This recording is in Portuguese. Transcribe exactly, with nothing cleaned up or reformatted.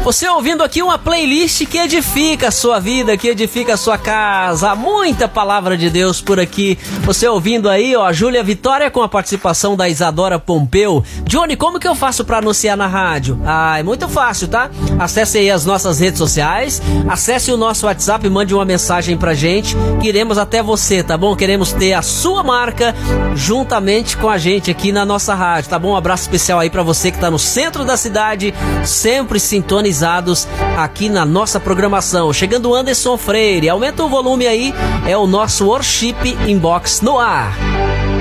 Você ouvindo aqui uma playlist que edifica a sua vida, que edifica a sua casa. Muita palavra de Deus por aqui. Você ouvindo aí, ó, a Júlia Vitória com a participação da Isadora Pompeu. Johnny, como que eu faço pra anunciar na rádio? Ah, é muito fácil, tá? Acesse aí as nossas redes sociais, acesse o nosso WhatsApp e mande uma mensagem pra gente. Queremos até você, tá bom? Queremos ter a sua marca juntamente com a gente aqui na nossa rádio, tá bom? Um abraço especial aí pra você que tá no centro da cidade, sempre sintonizados aqui na nossa programação. Chegando o Anderson Freire, aumenta o volume aí, é o nosso Worship Inbox no ar.